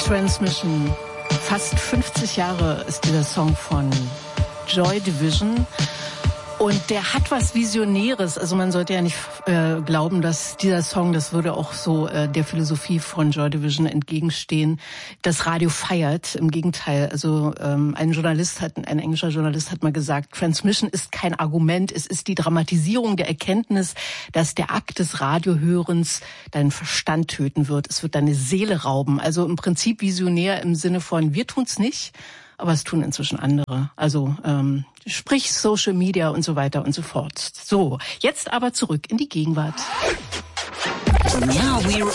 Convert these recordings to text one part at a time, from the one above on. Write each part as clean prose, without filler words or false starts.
Transmission. Fast 50 Jahre ist dieser Song von Joy Division. Und der hat was Visionäres. Also man sollte ja nicht glauben, dass dieser Song, das würde auch so der Philosophie von Joy Division entgegenstehen, das Radio feiert. Im Gegenteil, also ein englischer Journalist hat mal gesagt, Transmission ist kein Argument, es ist die Dramatisierung der Erkenntnis, dass der Akt des Radiohörens deinen Verstand töten wird. Es wird deine Seele rauben. Also im Prinzip visionär im Sinne von, wir tun's nicht, aber es tun inzwischen andere. Also sprich Social Media und so weiter und so fort. So, jetzt aber zurück in die Gegenwart. Now we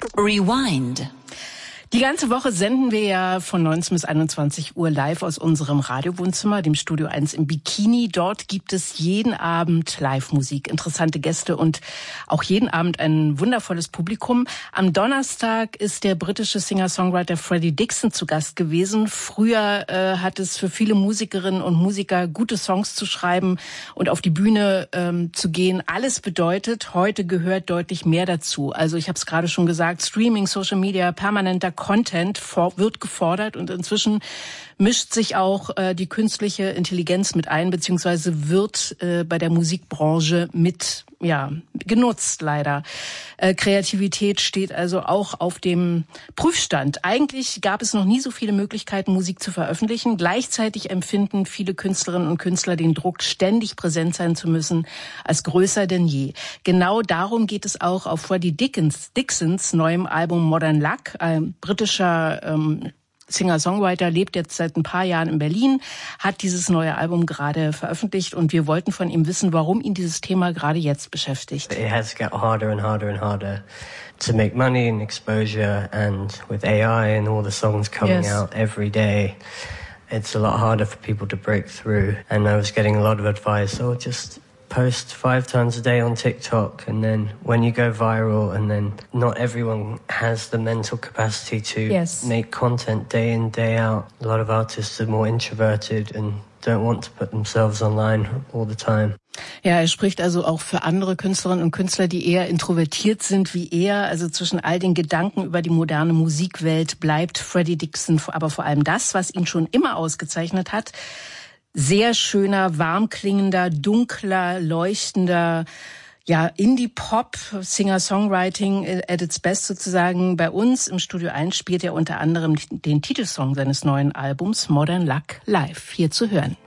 rewind. Die ganze Woche senden wir ja von 19 bis 21 Uhr live aus unserem Radiowohnzimmer, dem Studio 1 im Bikini. Dort gibt es jeden Abend Live-Musik, interessante Gäste und auch jeden Abend ein wundervolles Publikum. Am Donnerstag ist der britische Singer-Songwriter Freddie Dixon zu Gast gewesen. Früher hat es für viele Musikerinnen und Musiker, gute Songs zu schreiben und auf die Bühne zu gehen, alles bedeutet. Heute gehört deutlich mehr dazu. Also ich habe es gerade schon gesagt, Streaming, Social Media, permanenter Content wird gefordert und inzwischen mischt sich auch die künstliche Intelligenz mit ein, beziehungsweise wird bei der Musikbranche mit genutzt leider. Kreativität steht also auch auf dem Prüfstand. Eigentlich gab es noch nie so viele Möglichkeiten, Musik zu veröffentlichen. Gleichzeitig empfinden viele Künstlerinnen und Künstler den Druck, ständig präsent sein zu müssen, als größer denn je. Genau darum geht es auch auf Freddie Dixons neuem Album Modern Luck. Ein britischer Singer-Songwriter, lebt jetzt seit ein paar Jahren in Berlin, hat dieses neue Album gerade veröffentlicht und wir wollten von ihm wissen, warum ihn dieses Thema gerade jetzt beschäftigt. It has got harder and harder and harder to make money and exposure, and with AI and all the songs coming out every day, it's a lot harder for people to break through. And I was getting a lot of advice, just post 5 times a day on TikTok, and then when you go viral, and then not everyone has the mental capacity to make content day in, day out. A lot of artists are more introverted and don't want to put themselves online all the time. Ja, er spricht also auch für andere Künstlerinnen und Künstler, die eher introvertiert sind wie er. Also zwischen all den Gedanken über die moderne Musikwelt bleibt Freddie Dixon aber vor allem das, was ihn schon immer ausgezeichnet hat. Sehr schöner, warm klingender, dunkler, leuchtender, Indie-Pop, Singer-Songwriting at its best sozusagen. Bei uns im Studio 1 spielt er unter anderem den Titelsong seines neuen Albums Modern Luck live. Hier zu hören.